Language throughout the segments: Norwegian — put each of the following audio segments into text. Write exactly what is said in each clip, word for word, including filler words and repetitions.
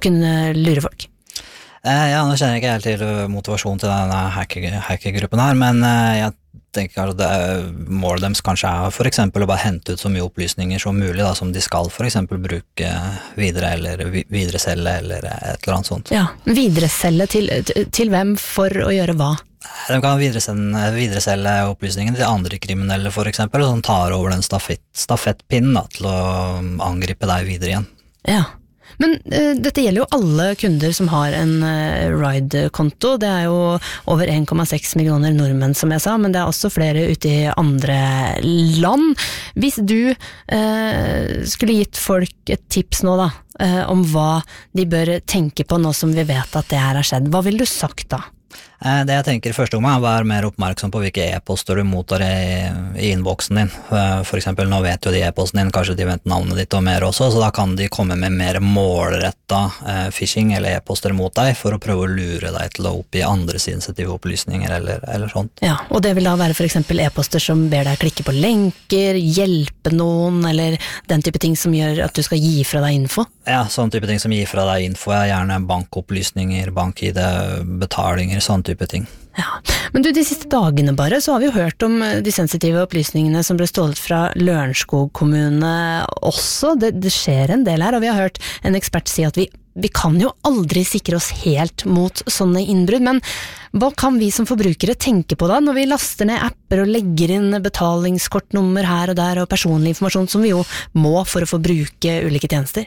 kunne lure folk? Ja, nå kjenner jeg ikke helt til motivasjonen til denne hacker, hackergruppen her, men jeg tenker at det, målet deres kanskje er for eksempel å bare hente ut så mye opplysninger som mulig, da, som de skal for eksempel bruke videre, eller videreselge, eller et eller annet sånt. Ja, videreselge til, til hvem for å gjøre hva? De kan videreselge, videreselge opplysningene til andre kriminelle for eksempel, som tar over den stafett, stafettpinnen da, til å angripe deg videre igjen. Ja. Men uh, dette gjelder jo alle kunder som har en uh, Ride-konto. Det er jo over en komma seks millioner nordmenn, som jeg sa, men det er også flere ute i andre land. Hvis du uh, skulle gitt folk et tips nå da, uh, om hva de bør tenke på nå som vi vet at det her har skjedd, hva ville du sagt da? Det jeg tenker i første omgang er å være mer oppmerksom på hvilke e-poster du mottar i, i innboksen din. For eksempel, nå vet jo de e-posten din, kanskje de vet navnet ditt og mer også, så da kan de komme med mer målrettet eh, phishing eller e-poster mot deg for å prøve å lure deg til å oppgi andre sensitive opplysninger eller, eller sånt. Ja, og det vil da være for eksempel e-poster som ber deg klikke på lenker, hjelpe noen, eller den type ting som gjør at du skal gi fra deg info? Ja, sånn type ting som gir fra deg info, er gjerne bankopplysninger, bank-I D, betalinger, sånn type ting. Ja, men du, de siste dagene bare, så har vi jo hørt om de sensitive opplysningene som ble stålet fra Lørenskog kommune også. Det, det skjer en del her, og vi har hørt en ekspert si at vi, vi kan jo aldri sikre oss helt mot sånne innbrudd, men hva kan vi som forbrukere tenke på da, når vi laster ned apper og legger inn betalingskortnummer her og der, og personlig informasjon som vi jo må for å få bruke ulike tjenester?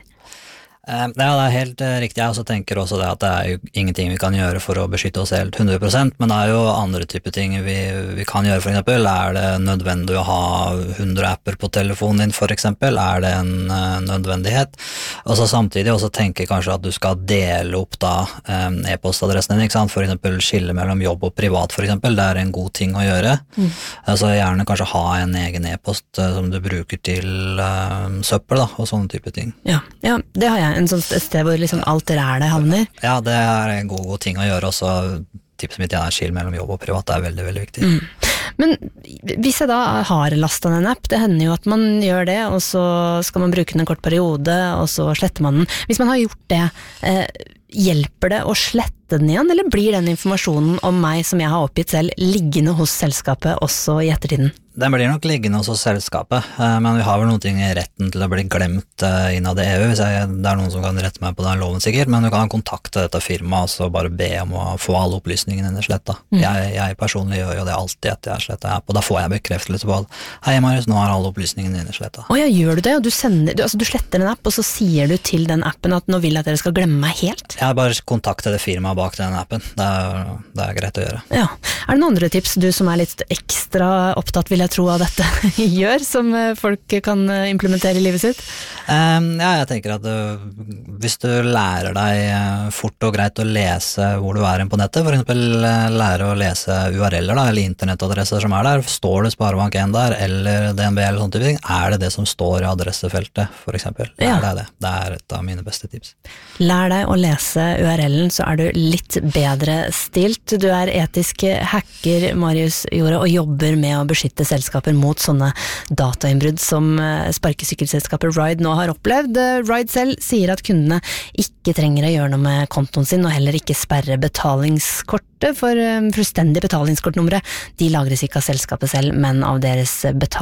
Ja, det er helt riktig. Jeg også tenker også det at det er jo ingenting vi kan gjøre for å beskytte oss helt hundre prosent, men det er jo andre typer ting vi, vi kan gjøre. For eksempel, er det nødvendig å ha hundre apper på telefonen din, for eksempel? Er det en uh, nødvendighet? Og så samtidig også tenke kanskje at du skal dele opp da um, e-postadressen din, ikke sant? For eksempel skille mellom jobb og privat, for eksempel. Det er en god ting å gjøre. Mm. Altså gjerne kanskje ha en egen e-post uh, som du bruker til uh, søppel da, og sånne type ting. Ja, ja, det har jeg. En sånn sted hvor liksom alt rælet havner. Ja, det er en god, god ting å gjøre også. Tipset mitt er skille mellom jobb og privat, det er veldig, veldig viktig. Mm. Men hvis jeg da har lastet en app, det hender jo at man gjør det, og så skal man bruke den en kort periode, og så sletter man den. Hvis man har gjort det, eh, hjelper det å slette den igjen, eller blir den informasjonen om meg som jeg har oppgitt selv liggende hos selskapet også i ettertiden? Den blir nok liggende hos selskapet, men vi har vel noen ting i retten til å bli glemt innad i E U, hvis jeg, det er noen som kan rette meg på den loven sikkert, men du kan kontakte dette firmaet og så bare be om å få alle opplysningene dine slettet. Mm. Jeg, jeg personlig gjør jo det alltid etter jeg sletter app, og da får jeg bekreftelse på at hei Marius, nå har alle opplysningene dine slettet. Å ja, gjør du det? Og du, sender, du, altså, du sletter en app, og så sier du til den appen at nå vil jeg at dere skal glemme meg helt? Jeg bare kontakter det firmaet bak den appen, det er, det er greit å gjøre. Ja. Er det noen andre tips du som er litt ekstra opptatt, vil jeg tro, av dette gjør, som folk kan implementere i livet sitt? Um, ja, jeg tenker at uh, hvis du lærer deg uh, fort og greit å lese hvor du er på nettet, for eksempel uh, lære å lese U R L-er da, eller internettadresser som er der, står det Sparebank en der, eller D N B eller sånne type ting, er det det som står i adressefeltet, for eksempel? Ja. Er det det? Det er et av mine beste tips. Lær deg å lese U R L-en, så er du litt bedre stilt. Du er etisk hacker, Marius Jorde, og jobber med å beskytte selskaper mot sånne datainnbrudd som sparkesykkelselskapet Ride nå har opplevd. Ride selv sier at kundene ikke trenger å gjøre noe med kontoen sin, og heller ikke sperre betalingskortet, for fullstendig betalingskortnumre de lagres ikke av selskapet selv, men av deres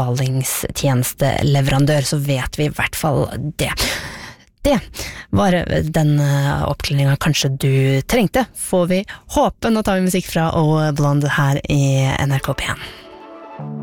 betalingstjenesteleverandør, så vet vi i hvert fall det. Det var den oppklaringen kanskje du trengte, får vi håpe. Nå tar vi musikk fra O Blonde her i N R K P en.